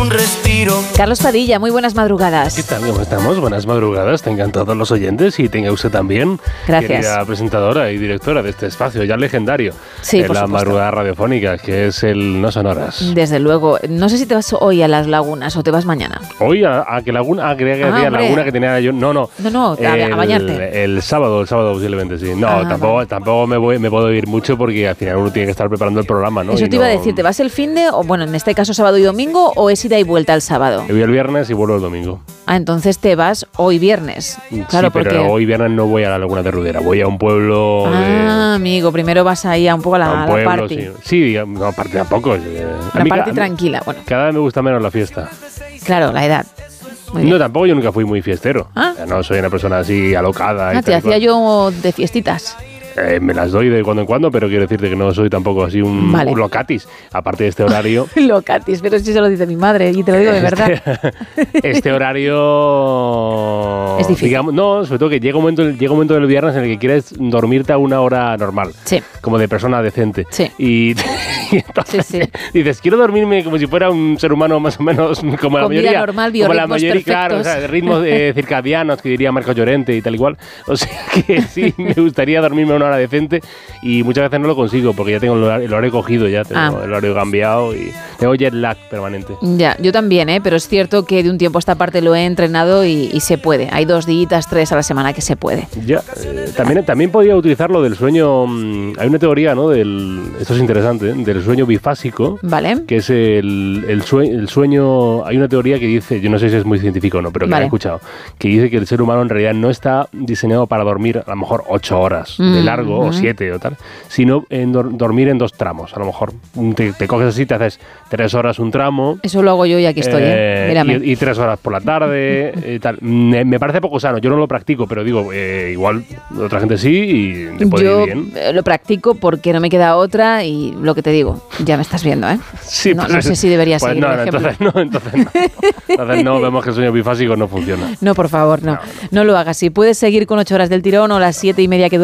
un respiro. Carlos Padilla, muy buenas madrugadas. ¿Qué tal? ¿Cómo estamos? Buenas madrugadas. Tengan todos los oyentes y tenga usted también. Gracias. Querida presentadora y directora de este espacio ya legendario. Sí, de por la supuesto. madrugada radiofónica, que es el No Sonoras. Desde luego. No sé si te vas hoy a las lagunas o te vas mañana. Hoy a qué laguna, creía que había hombre. laguna que tenía yo. No, a bañarte. El sábado posiblemente, sí. No, tampoco me puedo ir mucho porque al final uno tiene que estar preparando el programa, ¿no? Eso te iba a decir, ¿te vas el finde o bueno, en este caso sábado y domingo o es ida y vuelta el sábado? Yo voy el viernes y vuelvo el domingo. Ah, entonces te vas hoy viernes. Claro, sí, pero porque hoy viernes no voy a la Laguna de Rudera, voy a un pueblo amigo, primero vas ahí a un poco a la party. Sí, no, party tampoco. La party tranquila, bueno. Cada vez me gusta menos la fiesta. Claro, la edad. No, tampoco, yo nunca fui muy fiestero. ¿Ah? O sea, no soy una persona así alocada. Te hacía yo de fiestitas. Me las doy de cuando en cuando, pero quiero decirte que no soy tampoco así un locatis. Aparte de este horario... Locatis, pero si se lo dice mi madre y te lo digo de verdad. Este horario... Es difícil. Digamos, no, sobre todo que llega un momento del viernes en el que quieres dormirte a una hora normal. Sí. Como de persona decente. Sí. Y entonces dices, quiero dormirme como si fuera un ser humano más o menos como la mayoría. Normal, como la mayoría, perfectos. claro, o sea, ritmos circadianos que diría Marco Llorente y tal igual. O sea que sí, me gustaría dormirme a una hora decente y muchas veces no lo consigo porque ya tengo el horario cogido, ya tengo el horario cambiado y tengo jet lag permanente. Ya, yo también, pero es cierto que de un tiempo a esta parte lo he entrenado y se puede. Hay 2 días, 3 a la semana que se puede. Ya, también podría utilizar lo del sueño. Hay una teoría, ¿no? Esto es interesante, del sueño bifásico. Vale. Que es el sueño. Hay una teoría que dice, yo no sé si es muy científico o no, pero que la he escuchado, que dice que el ser humano en realidad no está diseñado para dormir a lo mejor 8 horas de largo o 7 o tal, sino en dormir en 2 tramos. A lo mejor te coges así, te haces 3 horas un tramo. Eso lo hago yo y aquí estoy, mírame. Y 3 horas por la tarde. Tal. Me parece poco sano. Yo no lo practico, pero digo, igual otra gente sí y te puede ir bien. Yo lo practico porque no me queda otra y lo que te digo, ya me estás viendo, ¿eh? Sí, no sé si debería seguir el ejemplo. Entonces no, vemos que el sueño bifásico no funciona. No, por favor, no lo hagas. Si puedes seguir con 8 horas del tirón o las 7:30 que